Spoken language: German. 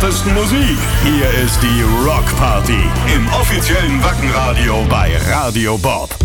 härtesten Musik. Hier ist die Rock Party im offiziellen Wacken Radio bei Radio Bob.